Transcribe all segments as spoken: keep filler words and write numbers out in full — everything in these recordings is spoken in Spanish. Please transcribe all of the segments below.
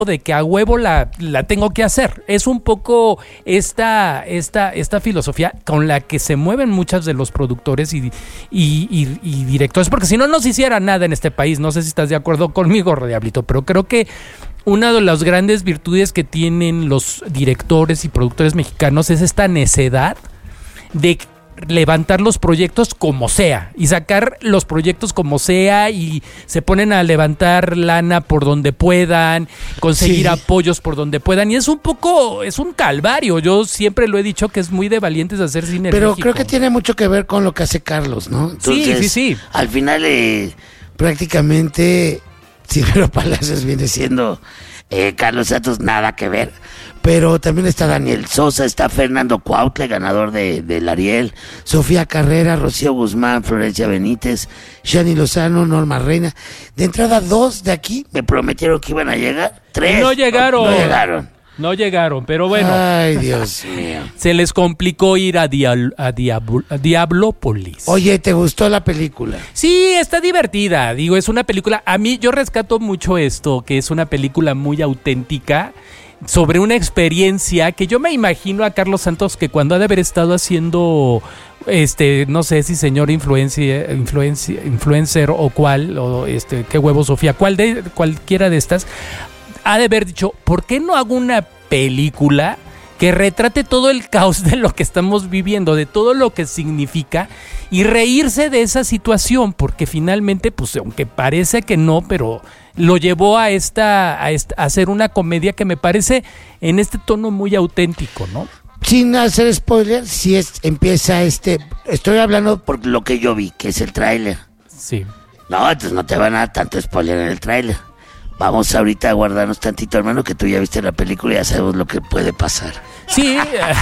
de que a huevo la, la tengo que hacer. Es un poco esta, esta, esta filosofía con la que se mueven muchos de los productores y, y, y, y directores, porque si no, no se hiciera nada en este país. No sé si estás de acuerdo conmigo, Diablito, pero creo que una de las grandes virtudes que tienen los directores y productores mexicanos es esta necedad de levantar los proyectos como sea y sacar los proyectos como sea, y se ponen a levantar lana por donde puedan, conseguir sí. apoyos por donde puedan, y es un poco, es un calvario. Yo siempre lo he dicho que es muy de valientes hacer cine. Pero en México. Creo que tiene mucho que ver con lo que hace Carlos, ¿no? Entonces, sí, sí, sí. Al final eh, prácticamente Silvero Palacios viene siendo eh, Carlos Santos, nada que ver. Pero también está Daniel Sosa, está Fernando Cuautle, ganador de, del Ariel, Sofía Carrera, Rocío Guzmán, Florencia Benítez, Shani Lozano, Norma Reina. De entrada, dos de aquí me prometieron que iban a llegar. Tres. No llegaron. No, no llegaron. No llegaron, pero bueno. Ay, Dios mío. Se les complicó ir a, Dial, a, Diablo, a Diablópolis. Oye, ¿te gustó la película? Sí, está divertida. Digo, es una película... A mí, yo rescato mucho esto, que es una película muy auténtica, sobre una experiencia que yo me imagino a Carlos Santos, que cuando ha de haber estado haciendo, este, no sé si señor influencia, influencia, influencer o cuál, o este, qué huevo Sofía, cuál de, cualquiera de estas, ha de haber dicho, ¿por qué no hago una película que retrate todo el caos de lo que estamos viviendo, de todo lo que significa, y reírse de esa situación? Porque finalmente, pues aunque parece que no, pero lo llevó a esta, a esta a hacer una comedia que me parece en este tono muy auténtico, ¿no? Sin hacer spoiler, si es, empieza este, estoy hablando por lo que yo vi, que es el tráiler. Sí. No, entonces no te van a dar tanto spoiler en el tráiler. Vamos ahorita a guardarnos tantito, hermano, que tú ya viste la película y ya sabemos lo que puede pasar. Sí.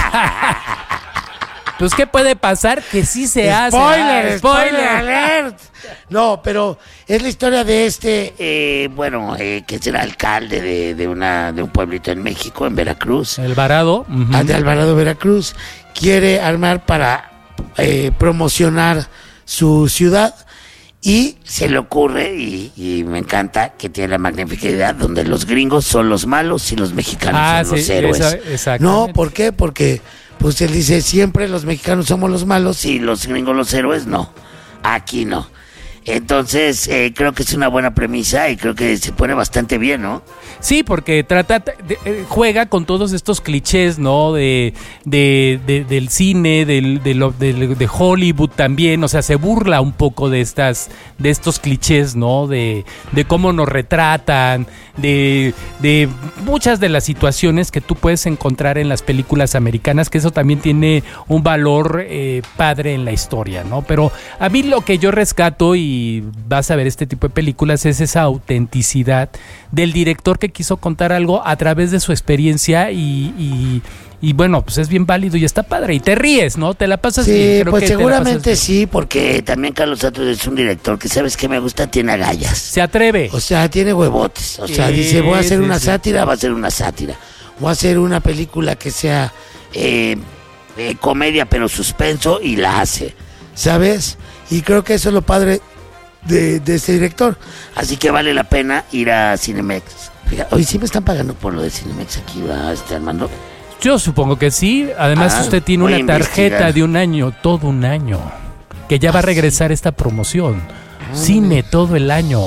Pues, ¿qué puede pasar? Que sí se spoiler, hace. Spoiler, spoiler alert. No, pero es la historia de este, eh, bueno, eh, que será alcalde de, de, una, de un pueblito en México, en Veracruz. Alvarado. Uh-huh. De Alvarado, Veracruz. Quiere armar para eh, promocionar su ciudad. Y se le ocurre, y, y me encanta, que tiene la magnífica idea donde los gringos son los malos y los mexicanos ah, son sí, los héroes. Esa, no, ¿por qué? Porque pues él dice, siempre los mexicanos somos los malos y los gringos los héroes. No, aquí no. Entonces, eh, creo que es una buena premisa y creo que se pone bastante bien, ¿no? Sí, porque trata, de, eh, juega con todos estos clichés, ¿no? De, de, de del cine, del, de, lo, de, de Hollywood también, o sea, se burla un poco de estas, de estos clichés, ¿no? De, de cómo nos retratan, de, de muchas de las situaciones que tú puedes encontrar en las películas americanas, que eso también tiene un valor eh, padre en la historia, ¿no? Pero a mí lo que yo rescato, y y vas a ver este tipo de películas, es esa autenticidad del director que quiso contar algo a través de su experiencia y, y, y bueno, pues es bien válido y está padre y te ríes, ¿no? Te la pasas sí, bien. Creo pues que seguramente sí, porque también Carlos Santos es un director que, ¿sabes qué me gusta? Tiene agallas. Se atreve. O sea, tiene huevotes. O sí, sea, dice, voy a hacer sí, una sí. sátira, va a hacer una sátira. Voy a hacer una película que sea eh, eh, comedia pero suspenso, y la hace, ¿sabes? Y creo que eso es lo padre De, de este director, así que vale la pena ir a Cinemex. Fíjate, hoy sí me están pagando por lo de Cinemex aquí, ¿verdad, este Armando? Yo supongo que sí. Además, ah, usted tiene una tarjeta de un año, todo un año, que ya ah, va a regresar sí. esta promoción. Ah, Cine todo el año.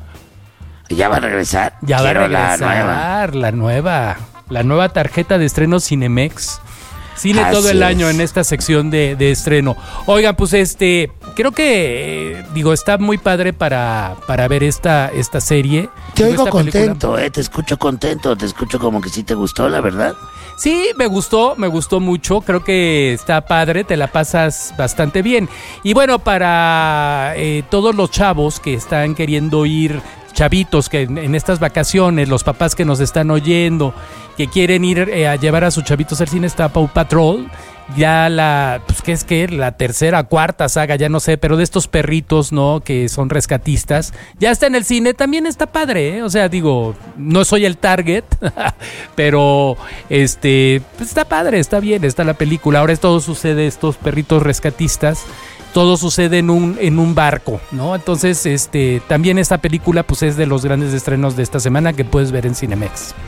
¿Ya va a regresar? Ya Quiero va a regresar la nueva. la nueva, la nueva tarjeta de estreno Cinemex. Cine Así todo el año es. En esta sección de, de estreno. Oigan, pues este, creo que, eh, digo, está muy padre para, para ver esta, esta serie. Te digo, oigo contento, eh, te escucho contento, te escucho como que sí te gustó, la verdad. Sí, me gustó, me gustó mucho, creo que está padre, te la pasas bastante bien. Y bueno, para eh, todos los chavos que están queriendo ir, chavitos que en, en estas vacaciones, los papás que nos están oyendo, que quieren ir eh, a llevar a sus chavitos al cine, está Paw Patrol, ya la, pues qué es que la tercera, cuarta saga, ya no sé, pero de estos perritos, ¿no? Que son rescatistas, ya está en el cine, también está padre, ¿eh? O sea, digo, no soy el target, pero este, pues está padre, está bien, está la película. Ahora todo sucede estos perritos rescatistas todo sucede en un, en un barco, ¿no? Entonces, este, también esta película pues es de los grandes estrenos de esta semana que puedes ver en Cinemex.